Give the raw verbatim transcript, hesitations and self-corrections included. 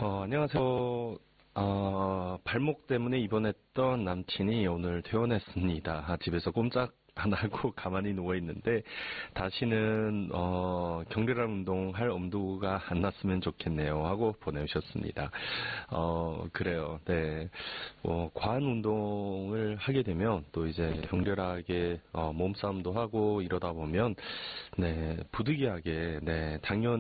어, 안녕하세요. 어, 발목 때문에 입원했던 남친이 오늘 퇴원했습니다. 아, 집에서 꼼짝 안 하고 가만히 누워 있는데 다시는 어, 격렬한 운동할 엄두가 안 났으면 좋겠네요 하고 보내주셨습니다. 어, 그래요. 네. 어, 과한 운동을 하게 되면 또 이제 격렬하게 어, 몸싸움도 하고 이러다 보면 네, 부득이하게 네, 당연